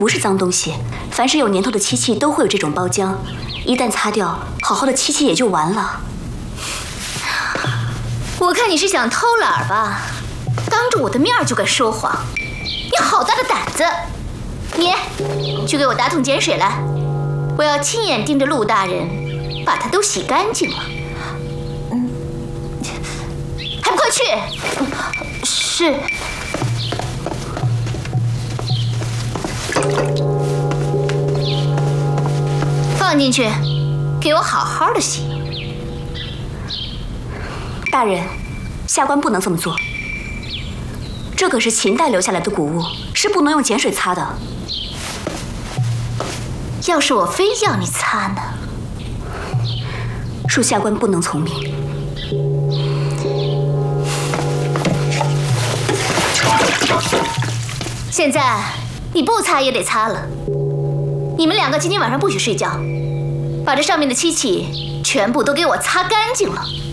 不是脏东西，凡是有年头的漆器都会有这种包浆，一旦擦掉，好好的漆器也就完了。 我看你是想偷懒吧？当着我的面就敢说谎，你好大的胆子！你去给我打桶碱水来，我要亲眼盯着陆大人把它都洗干净了。还不快去！ 是。 放进去，给我好好的洗。 大人，下官不能这么做。这可是秦代留下来的古物，是不能用碱水擦的。 要是我非要你擦呢？ 恕下官不能从命。 现在你不擦也得擦了。你们两个今天晚上不许睡觉，把这上面的漆器全部都给我擦干净了。